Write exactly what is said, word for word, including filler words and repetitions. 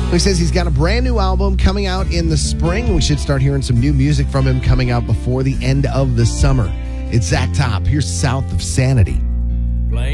He says he's got a brand new album coming out in the spring. We should start hearing some new music from him coming out before the end of the summer. It's Zach Top. Here's South of Sanity.